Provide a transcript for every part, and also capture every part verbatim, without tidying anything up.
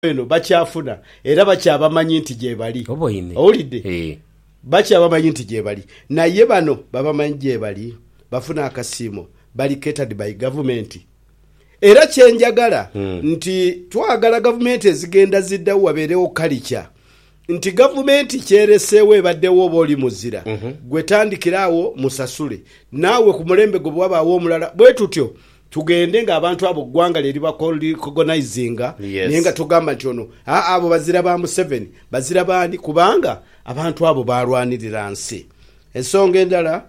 eno bakyafuna era bakyabamanyi nti gye bali. Oboyine. Owulidde? Eh. Bakyabamanyi nti gye bali. Naye bano babamanyi gye bali. Bafuna akasiimo. Bali catered by government. Era kyenjagala hmm. nti twagala government ezigenda ziddawo wabeerewo culture. Nti gavumenti kyereseewo ebaddewo oba oli muzira mm -hmm. gwe tandikiraawo musasule naawe ku mulembe gwe bwabaawo omulala bwe tutyo tugende ng'abantu abo ggwanga lye libacolonizinga yes. naye nga tugamba nti ono abo bazira ba Museveni bazira baani kubanga abantu abo balwanirira nsi. Ensonga endala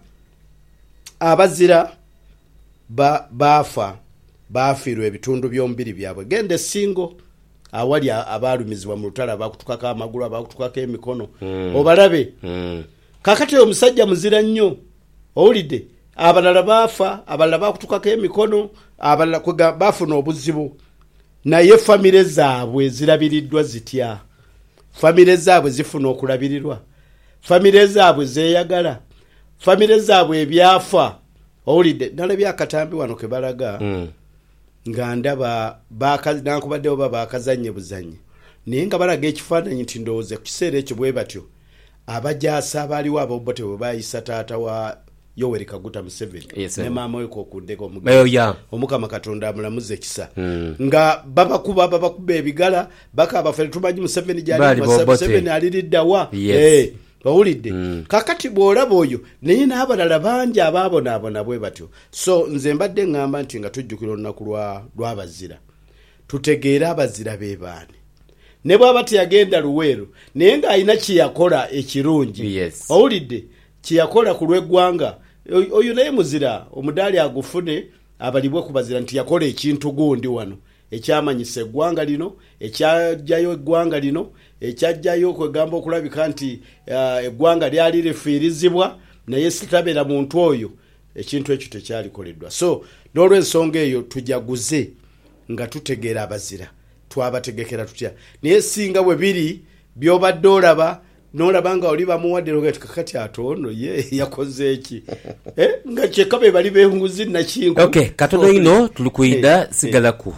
abazira ba, baafa baafiirwa ebitundu by'omubiri byabwe. Genda Singo awali abalumizibwa mu lutala bakutukako amagulu abakutukako emikono mm. obalabe mm. kakati omusajja muzira nnyo owulidde abalala baafa abalala bakutukako emikono abalala kwega bafuna obuzibu naye famire zaabwe zirabiriddwa zitya. Famire zaabwe zifuna okulabirirwa. Famire zaabwe zeeyagala. Famire zaabwe ebyafa owulidde nalabye akatambi wano ke balaga mm. nga ndaba bakazi nankubadde oba bakazanye buzanye naye nga balaga ekifaananyi nti ndowooza ku kiseera ekyo bwe batyo abajaasa abaaliwo abobote bwe baayisa taata wa Yoweri Kaguta Museveni yes, ne maama we kokundeko omugezi omukama Katonda amulamuze ekisa mm. nga babakuba babakuba ebigala bakaaba ffe tumanyi Museveni gyali Museveni aliriddawa yes. hey. Bawulidde mm. kakati bwolaba oyo naye n'abalala bangi abaabonaabona bwe batyo. So nze mbadde ngamba nti nga tujjukira olunaku lw'abazira tutegeera abazira be baani ne bw'aba teyagenda Luweero naye ng'alina kyeyakola ekirungi yes. Owulidde kyeyakola ku lw'eggwanga oyo naye muzira omudaali agufune abalibwe ku bazira nti yakola ekintu gundi wano ekyamanyisa eggwanga lino ekyajjayo eggwanga lino ekyajjayo kwegamba okulabika nti uh, eggwanga lyali lifiirizibwa naye sitabeera muntu oyo ekintu ekyo tekyalikoleddwa. So n'olw'ensonga eyo tujaguze nga tutegeera abazira twabategekera tutya naye singa bwe biri by'obadde olaba n'olaba nga oli bamuwadde logati kakati atono ye yakoze eki eh nga kyekabe bali benguzi nakinku. Okay katono ino tulikuida sigalaku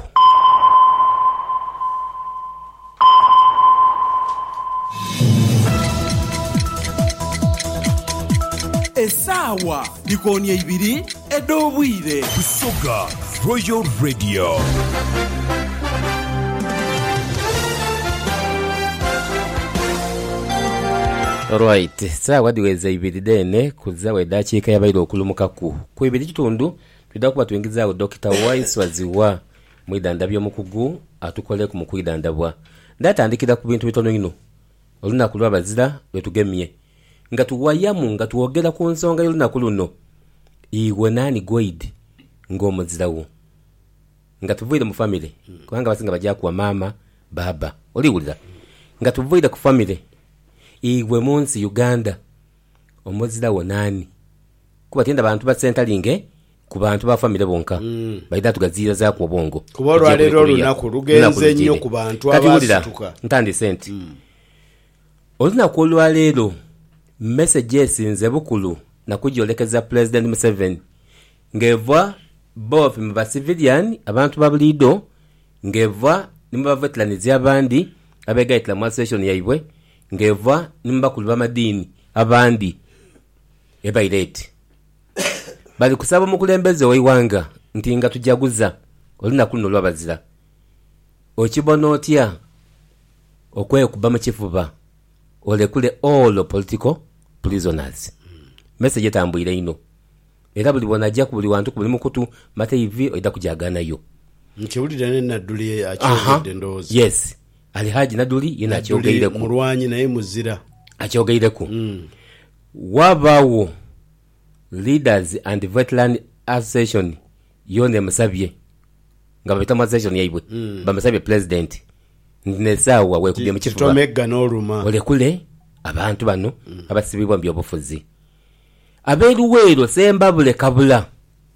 Esawa likoni ibiri edobwire Busoga Royal Radio. Alright, sawa diweza ibiri dene kuzawa edachika yabairo okulumukaku. Ku ibiri kitundu tudakuba tuingiza Doctor Wise waziwa mwidanda byo mukugu atukole ku mukwidandabwa. Ndatandikira ku bintu bitono ino. Oluna kulwa bazira betugemye. Nga tuwayamu nga tuwogera ku nsonga y'olunaku luno iwe nani goid ng'omuzirawo nga tuvuire mu family hmm. kubanga basinga bajja kuwa mama baba oliwulira nga tuvuire ku family iwe munsi Uganda omuzirawo nani kuba tenda bantu ba centralinge ku bantu ba family bonka hmm. baida tugazira za ku bongo kuba lwalero olunaku lugenze nnyo ku bantu abasituka ntandi senti hmm. olunaku olwalero messages nze bukulu na kujolekeza President Museveni ngeva both mba civilian abantu babulido ngeva nimba veterans abandi abegaitla mu session yaibwe ngeva nimba kulwa madini abandi ebairete bali kusaba mu kulembeze oyiwanga ntinga tujaguza olina kuno lwabazira okibona otya okwe kubama chifuba ole kule all political prisoners mm. message etambuyire ino era buli bonajja ku buli wantu ku buli mukutu mate hivi oida kujagana yo nkiwulira ne Naduli akyogedde ndozi yes ali haji Naduli yena akyogeire ku mulwanyi naye muzira akyogeire ku mm. wabawo leaders and veteran association yone musabye nga bita association yaibwe mm. bamusabye president nesawa we kubye mukifuba tomega n'oluma ole kule abantu bano mm. abasibibwa mbyobufuzi aberuwero sembabule kabula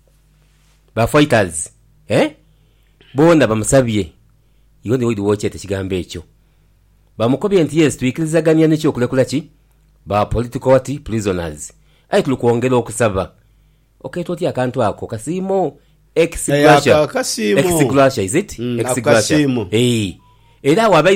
ba fighters eh bona bamusabye yone widi wochete kigambe ekyo bamukobye nti yes tuikirizaganya n'ekyo kulekula ki ba political what prisoners ai tulikuongera okusaba okay toti akantu ako kasimo ex gracia kasimo ex gracia is it mm, ex gracia eh era wabai